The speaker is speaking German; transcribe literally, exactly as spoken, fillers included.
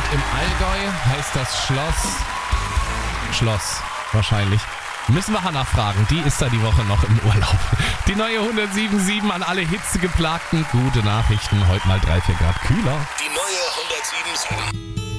im Allgäu heißt das Schloss. Schloss, wahrscheinlich. Müssen wir Hannah fragen, die ist da die Woche noch im Urlaub. Die neue hundertsieben Komma sieben an alle Hitzegeplagten. Gute Nachrichten, heute mal drei, vier Grad kühler. Die neue hundertsieben Komma sieben.